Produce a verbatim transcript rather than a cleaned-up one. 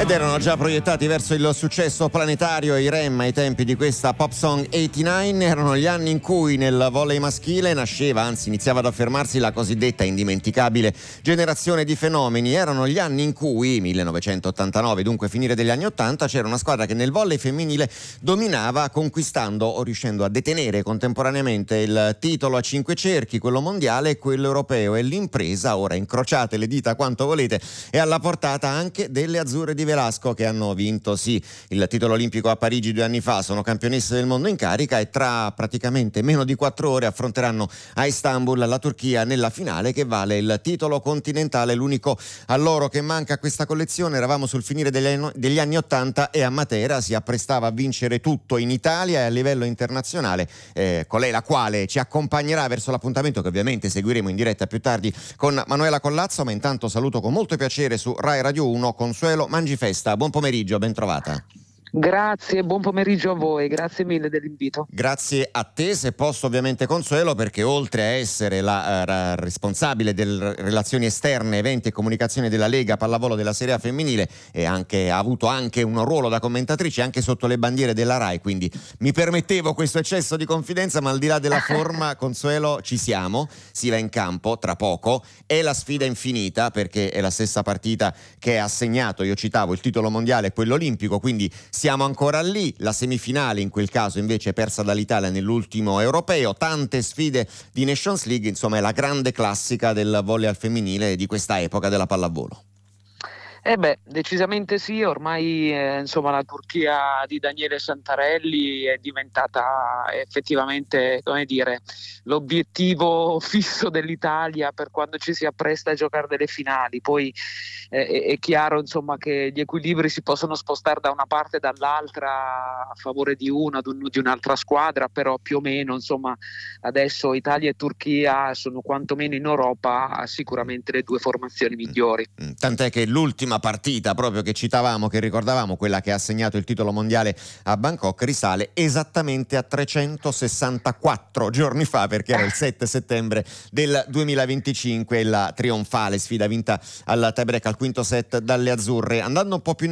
Ed erano già proiettati verso il successo planetario i Rem ai tempi di questa Pop Song ottantanove. Erano gli anni in cui nel volley maschile nasceva, anzi iniziava ad affermarsi, la cosiddetta indimenticabile generazione di fenomeni. Erano gli anni in cui, millenovecentottantanove, dunque finire degli anni ottanta, c'era una squadra che nel volley femminile dominava, conquistando o riuscendo a detenere contemporaneamente il titolo a cinque cerchi, quello mondiale e quello europeo. E l'impresa, ora incrociate le dita quanto volete, è alla portata anche delle azzurre di Velasco, che hanno vinto sì il titolo olimpico a Parigi due anni fa, sono campionesse del mondo in carica e tra praticamente meno di quattro ore affronteranno a Istanbul la Turchia nella finale che vale il titolo continentale, l'unico a loro che manca a questa collezione. Eravamo sul finire degli anni, degli anni ottanta e a Matera si apprestava a vincere tutto in Italia e a livello internazionale, eh, colei la quale ci accompagnerà verso l'appuntamento che ovviamente seguiremo in diretta più tardi con Manuela Collazzo, ma intanto saluto con molto piacere su Rai Radio uno Consuelo Mangifesta. Buon pomeriggio, ben trovata. Grazie, buon pomeriggio a voi, grazie mille dell'invito. Grazie a te, se posso ovviamente Consuelo, perché oltre a essere la uh, responsabile delle relazioni esterne, eventi e comunicazioni della Lega Pallavolo della Serie A femminile, e anche, ha avuto anche un ruolo da commentatrice anche sotto le bandiere della Rai, quindi mi permettevo questo eccesso di confidenza, ma al di là della forma, Consuelo, ci siamo, si va in campo tra poco, è la sfida infinita perché è la stessa partita che ha assegnato, io citavo, il titolo mondiale e quello olimpico, quindi siamo ancora lì, la semifinale in quel caso invece persa dall'Italia nell'ultimo europeo, tante sfide di Nations League, insomma è la grande classica del volley al femminile di questa epoca della pallavolo. Eh beh, decisamente sì, ormai eh, insomma la Turchia di Daniele Santarelli è diventata effettivamente, come dire, l'obiettivo fisso dell'Italia per quando ci si appresta a giocare delle finali. Poi eh, è chiaro insomma che gli equilibri si possono spostare da una parte e dall'altra a favore di una, di un'altra squadra, però più o meno insomma adesso Italia e Turchia sono quantomeno in Europa sicuramente le due formazioni migliori. Tant'è che l'ultima partita proprio che citavamo, che ricordavamo, quella che ha assegnato il titolo mondiale a Bangkok, risale esattamente a trecentosessantaquattro giorni fa, perché era il sette settembre del duemilaventicinque, la trionfale sfida vinta al tie break al quinto set dalle azzurre. Andando un po' più